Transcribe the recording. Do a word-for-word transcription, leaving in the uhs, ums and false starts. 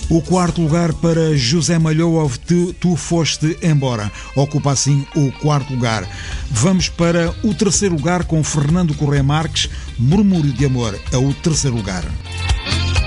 O quarto lugar para José Malhoa, tu, tu foste embora. Ocupa assim o quarto lugar. Vamos para o terceiro lugar com Fernando Correia Marques, Murmúrio de Amor. É o terceiro lugar.